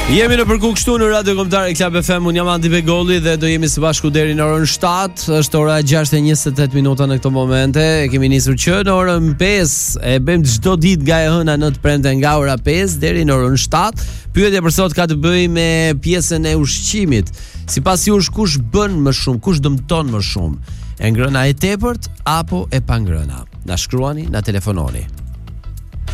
Jemi në përku kështu në Radio Kombëtare Klab FM. Unë jam Andi Begolli dhe do jemi së bashku deri në orën 7. Është ora 6:28 minuta në këto momente. E kemi nisur që në orën 5 e bëjmë çdo ditë nga e hëna në të premte nga ora 5 deri në orën 7. Pyetja për sot ka të bëjë me pjesën e ushqimit. Sipas jush, kush bën më shumë, kush dëmton më shumë? E ngrëna e tepërt apo e pa ngrëna? Na shkruani, na telefononi.